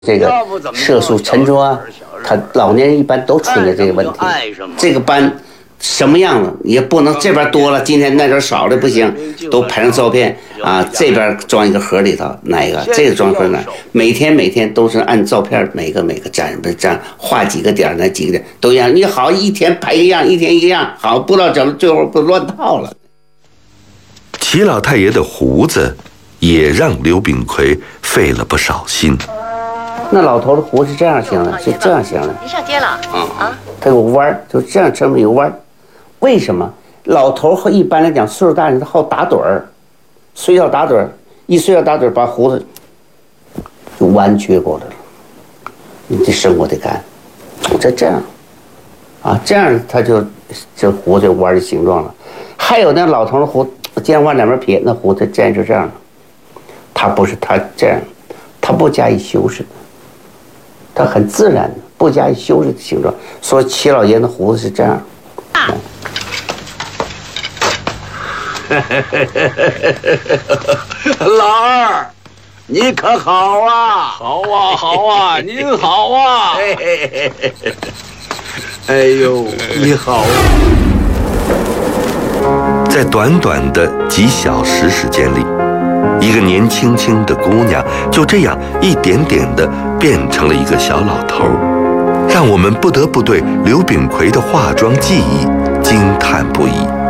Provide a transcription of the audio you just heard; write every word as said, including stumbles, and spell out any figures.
这个色素沉着啊，他老年人一般都出现这个问题。这个斑什么样了也不能这边多了，今天那边少了不行，都拍上照片啊，这边装一个盒里头，哪一个这个装盒哪？每天每天都是按照片每个每个粘不粘，画几个点那几个点都一样。你好一天拍一样，一天一个样，好不知道怎么最后不乱套了。 齐老太爷的胡子也让刘炳奎费了不少心。 那老头的胡是这样型的，是这样型的。 您上街了？ 啊啊，它有弯儿，就这样这么有弯儿。为什么？老头和一般来讲，岁数大人他好打盹儿，睡觉打盹儿，一睡觉打盹儿，把胡子就弯曲过来了。你这生活得干，这这样，啊，这样他就这胡子弯的形状了。还有那老头的胡，肩往两边撇，那胡子这样就这样了。他不是他这样，他不加以修饰。它很自然的，不加以修饰的形状，所以齐老爷的胡子是这样。啊、 老二，你可好啊？ 好啊，好啊，您好啊！ 哎呦，你好啊！ 在短短的几小时时间里，一个年轻轻的姑娘就这样一点点地变成了一个小老头，让我们不得不对刘炳奎的化妆技艺惊叹不已。